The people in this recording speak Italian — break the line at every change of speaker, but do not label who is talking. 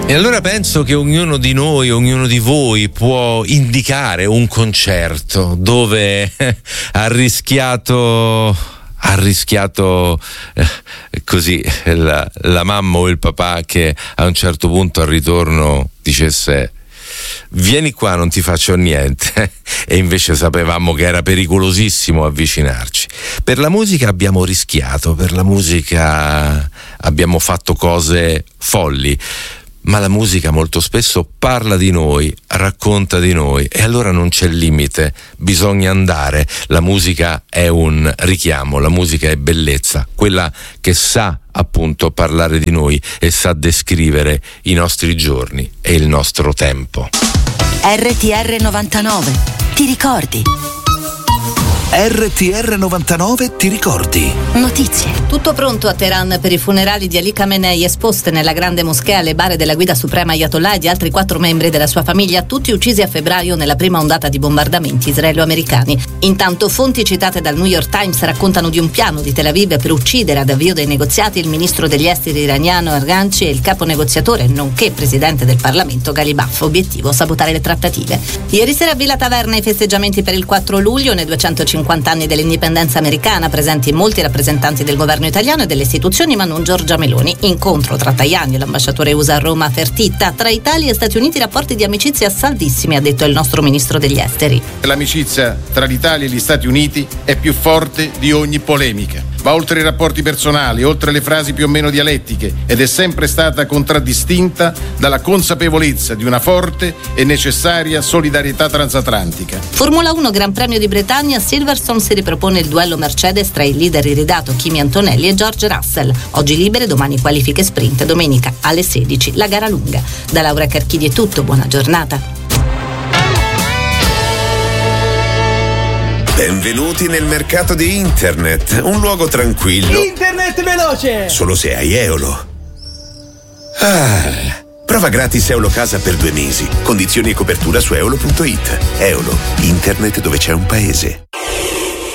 E allora penso che ognuno di noi, ognuno di voi può indicare un concerto dove ha rischiato così la mamma o il papà che a un certo punto al ritorno dicesse: vieni qua, non ti faccio niente. E invece sapevamo che era pericolosissimo avvicinarci. Per la musica abbiamo rischiato, per la musica abbiamo fatto cose folli, ma la musica molto spesso parla di noi, racconta di noi, e allora non c'è limite, bisogna andare. La musica è un richiamo, la musica è bellezza, quella che sa appunto parlare di noi e sa descrivere i nostri giorni e il nostro tempo.
RTR 99, ti ricordi?
RTR 99 ti ricordi?
Notizie.
Tutto pronto a Teheran per i funerali di Ali Khamenei, esposte nella grande moschea le bare della guida suprema Ayatollah e di altri 4 membri della sua famiglia, tutti uccisi a febbraio nella prima ondata di bombardamenti israelo-americani. Intanto fonti citate dal New York Times raccontano di un piano di Tel Aviv per uccidere ad avvio dei negoziati il ministro degli esteri iraniano Arghanci e il capo negoziatore nonché presidente del Parlamento Ghalibaf. Obiettivo: sabotare le trattative. Ieri sera a Villa Taverna i festeggiamenti per il 4 luglio nei 250 anni dell'indipendenza americana, presenti molti rappresentanti del governo italiano e delle istituzioni, ma non Giorgia Meloni. Incontro tra Tajani e l'ambasciatore USA a Roma Fertitta. Tra Italia e Stati Uniti rapporti di amicizia saldissimi, ha detto il nostro ministro degli esteri.
L'amicizia tra l'Italia e gli Stati Uniti è più forte di ogni polemica. Va oltre i rapporti personali, oltre le frasi più o meno dialettiche, ed è sempre stata contraddistinta dalla consapevolezza di una forte e necessaria solidarietà transatlantica.
Formula 1 Gran Premio di Bretagna, Silverstone si ripropone il duello Mercedes tra il leader iridato Kimi Antonelli e George Russell. Oggi libere, domani qualifiche sprint, domenica alle 16 la gara lunga. Da Laura Carchidi è tutto, buona giornata.
Benvenuti nel mercato di internet, un luogo tranquillo.
Internet veloce!
Solo se hai Eolo. Prova gratis Eolo Casa per 2 mesi. Condizioni e copertura su eolo.it. Eolo, internet dove c'è un paese.